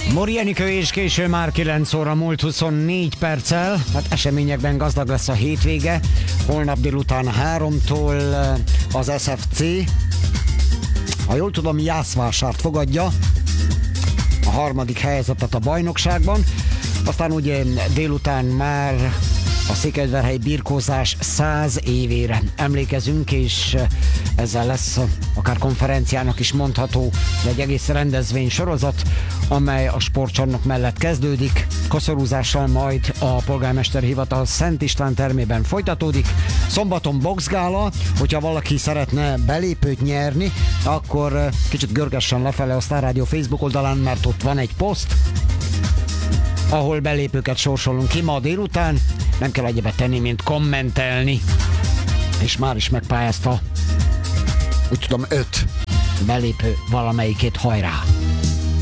Mori Enikő és késő már 9 óra múlt 24 perccel. Hát eseményekben gazdag lesz a hétvége. Holnap délután 3-tól az SFC, ha jól tudom, Jászvásárt fogadja, a harmadik helyezettet a bajnokságban. Aztán ugye délután már a székelyudvarhelyi birkózás 100 évére emlékezünk, és ezzel lesz akár konferenciának is mondható egy egész rendezvény sorozat, amely a sportcsarnok mellett kezdődik, koszorúzással majd a polgármester hivatal Szent István termében folytatódik. Szombaton boxgála, hogyha valaki szeretne belépőt nyerni, akkor kicsit görgessen lefele a Star Radio Facebook oldalán, mert ott van egy poszt, ahol belépőket sorsolunk ki ma délután. Nem kell egyebet tenni, mint kommentelni. És már is megpályázta, úgy tudom, 5 belépő valamelyikét, hajrá!